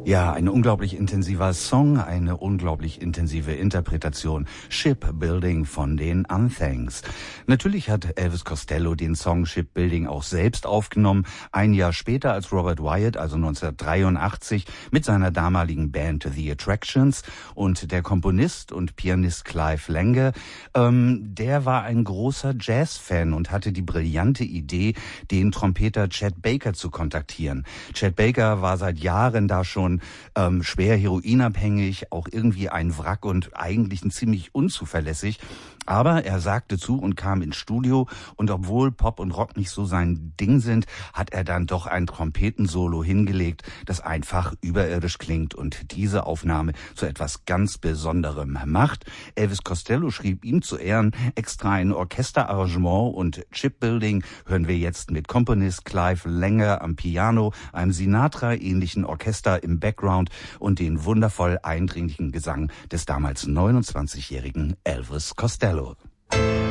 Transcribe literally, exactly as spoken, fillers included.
Ja, ein unglaublich intensiver Song, eine unglaublich intensive Interpretation. Shipbuilding von den Unthanks. Natürlich hat Elvis Costello den Song Shipbuilding auch selbst aufgenommen. Ein Jahr später als Robert Wyatt, also neunzehnhundertdreiundachtzig, mit seiner damaligen Band The Attractions. Und der Komponist und Pianist Clive Lange, ähm, der war ein großer Jazz-Fan und hatte die brillante Idee, den Trompeter Chet Baker zu kontaktieren. Chet Baker war seit Jahren da schon ähm, schwer heroinabhängig, auch irgendwie ein Wrack und eigentlich ein ziemlich unzuverlässig. Aber er sagte zu und kam ins Studio, und obwohl Pop und Rock nicht so sein Ding sind, hat er dann doch ein Trompetensolo hingelegt, das einfach überirdisch klingt und diese Aufnahme zu etwas ganz Besonderem macht. Elvis Costello schrieb ihm zu Ehren extra ein Orchesterarrangement, und Shipbuilding hören wir jetzt mit Komponist Clive Lange am Piano, einem Sinatra-ähnlichen Orchester im Background und den wundervoll eindringlichen Gesang des damals neunundzwanzigjährigen Elvis Costello.